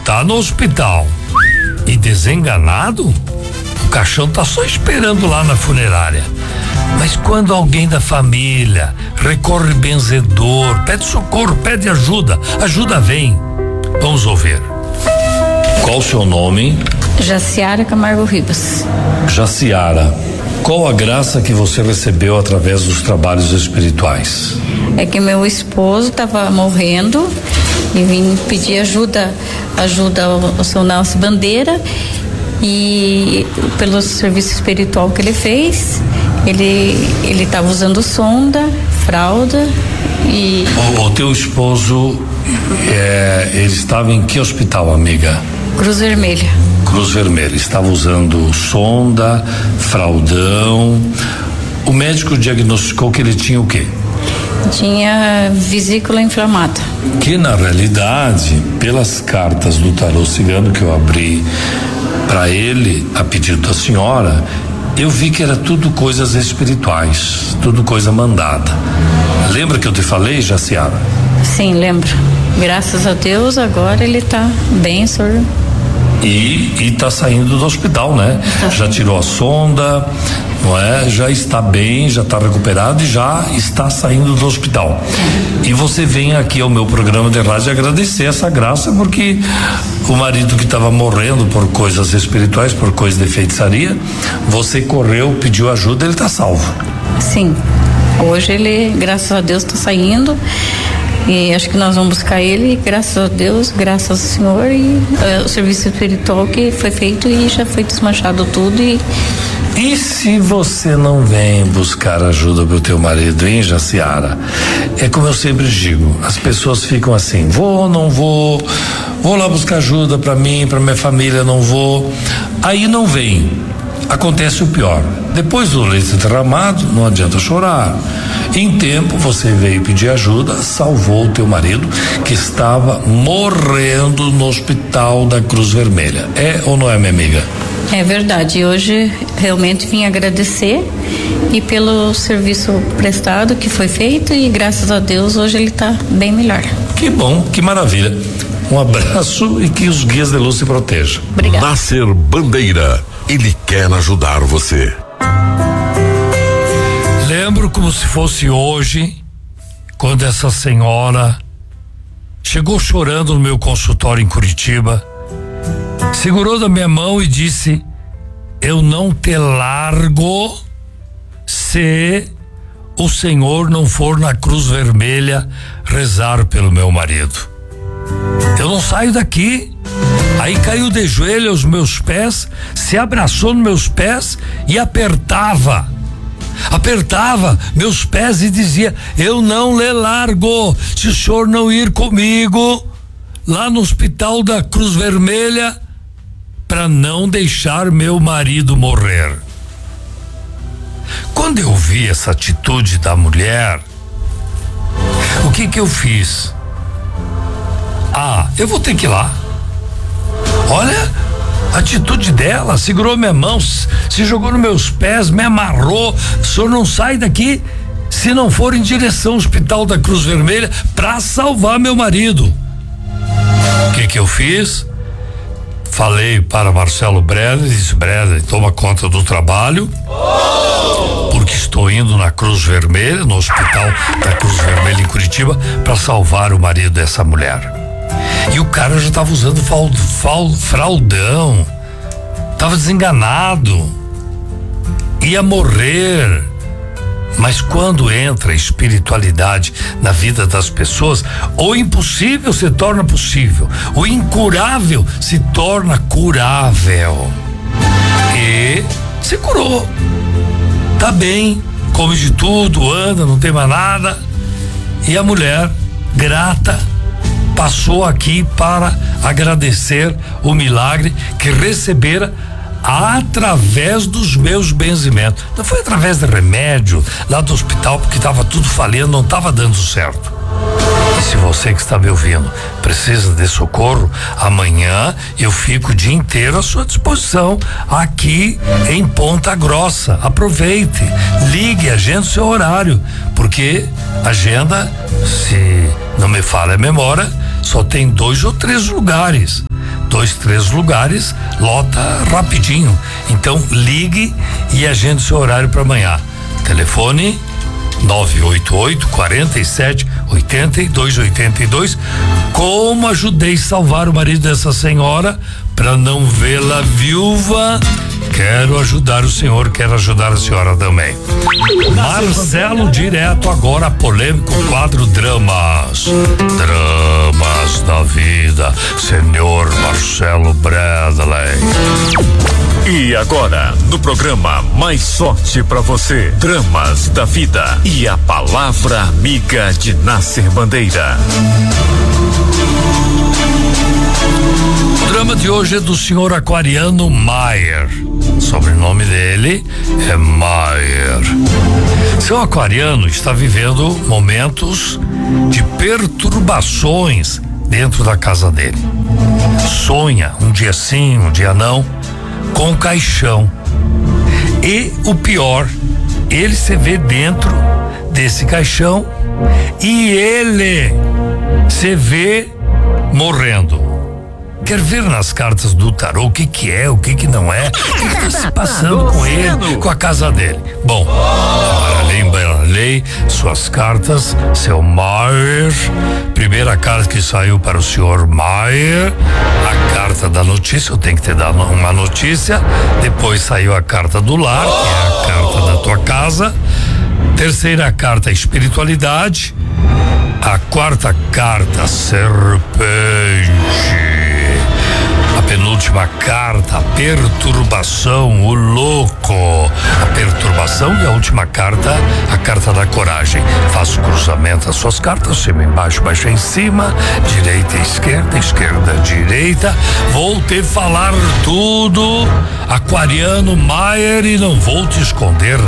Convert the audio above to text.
tá no hospital e desenganado, o caixão tá só esperando lá na funerária. Mas quando alguém da família recorre benzedor, pede socorro, pede ajuda, ajuda vem. Vamos ouvir. Qual o seu nome? Jaciara Camargo Ribas. Jaciara, qual a graça que você recebeu através dos trabalhos espirituais? É que meu esposo estava morrendo e vim pedir ajuda ao seu Nelson Bandeira, e pelo serviço espiritual que ele fez, ele estava usando sonda, fralda e... O teu esposo, ele estava em que hospital, amiga? Cruz Vermelha. Cruz Vermelha, estava usando sonda, fraldão. O médico diagnosticou que ele tinha o quê? Tinha vesícula inflamada. Que na realidade, pelas cartas do tarô cigano que eu abri para ele, a pedido da senhora, eu vi que era tudo coisas espirituais, tudo coisa mandada. Lembra que eu te falei, Jaciara? Sim, lembro. Graças a Deus agora ele tá bem, senhor. E tá saindo do hospital, né? Já tirou a sonda, não é? Já está bem, já está recuperado e já está saindo do hospital. E você vem aqui ao meu programa de rádio agradecer essa graça, porque o marido que estava morrendo por coisas espirituais, por coisas de feitiçaria, você correu, pediu ajuda, ele está salvo. Sim. Hoje ele, graças a Deus, está saindo. E acho que nós vamos buscar ele, graças a Deus, graças ao Senhor, e o serviço espiritual que foi feito e já foi desmanchado tudo. E se você não vem buscar ajuda pro teu marido, hein, Jaciara? É como eu sempre digo, as pessoas ficam assim, vou, não vou lá buscar ajuda pra mim, pra minha família, não vou. Aí não vem. Acontece o pior. Depois do leite derramado, não adianta chorar. Em tempo, você veio pedir ajuda, salvou o teu marido, que estava morrendo no hospital da Cruz Vermelha. É ou não é, minha amiga? É verdade. Hoje realmente vim agradecer e pelo serviço prestado que foi feito, e graças a Deus hoje ele está bem melhor. Que bom, que maravilha. Um abraço e que os guias de luz se protejam. Obrigada. Nascer Bandeira. Ele quer ajudar você. Lembro como se fosse hoje, quando essa senhora chegou chorando no meu consultório em Curitiba, segurou da minha mão e disse: eu não te largo se o Senhor não for na Cruz Vermelha rezar pelo meu marido. Eu não saio daqui. Aí caiu de joelho aos meus pés, se abraçou nos meus pés e apertava meus pés e dizia: eu não lhe largo se o senhor não ir comigo lá no hospital da Cruz Vermelha para não deixar meu marido morrer. Quando eu vi essa atitude da mulher, o que eu fiz? Eu vou ter que ir lá. Olha a atitude dela, segurou minha mão, se jogou nos meus pés, me amarrou. O senhor não sai daqui se não for em direção ao hospital da Cruz Vermelha para salvar meu marido. O que eu fiz? Falei para Marcelo Breder, disse: Breder, toma conta do trabalho, porque estou indo na Cruz Vermelha, no hospital da Cruz Vermelha em Curitiba, para salvar o marido dessa mulher. E o cara já estava usando fraldão, estava desenganado, ia morrer. Mas quando entra a espiritualidade na vida das pessoas, o impossível se torna possível, o incurável se torna curável. E se curou, tá bem, come de tudo, anda, não tem mais nada. E a mulher, grata, passou aqui para agradecer o milagre que recebera através dos meus benzimentos. Não foi através de remédio lá do hospital, porque estava tudo falhando, não estava dando certo. E se você que está me ouvindo precisa de socorro, amanhã eu fico o dia inteiro à sua disposição aqui em Ponta Grossa. Aproveite, ligue, agende o seu horário, porque agenda, se não me falha a memória, só tem 2 ou 3 lugares. 2, 3 lugares, lota rapidinho. Então ligue e agende seu horário para amanhã. Telefone 988 47 82 82. Como ajudei a salvar o marido dessa senhora para não vê-la viúva? Quero ajudar o senhor, quero ajudar a senhora também. Marcelo, direto agora, polêmico quadro Dramas. Dramas da vida, senhor Marcelo Bradley. E agora, no programa Mais Sorte pra Você, Dramas da Vida e a palavra amiga de Nasser Bandeira. O drama de hoje é do senhor aquariano Maier. O sobrenome dele é Maier. Seu aquariano está vivendo momentos de perturbações dentro da casa dele. Sonha um dia sim, um dia não, com caixão. E o pior, ele se vê dentro desse caixão e ele se vê morrendo. Quer ver nas cartas do tarô o que é, o que não é, o que está se passando com ele, com a casa dele. Bom, embaralhei suas cartas, seu Maier. Primeira carta que saiu para o senhor Maier, a carta da notícia, eu tenho que te dar uma notícia. Depois saiu a carta do lar, que é a carta da tua casa. Terceira carta, espiritualidade. A quarta carta, serpente. A penúltima carta, perturbação, o louco. A perturbação e a última carta, a carta da coragem. Faço cruzamento das suas cartas, cima embaixo, baixo em cima, direita, esquerda, direita. Vou te falar tudo, aquariano Maier, e não vou te esconder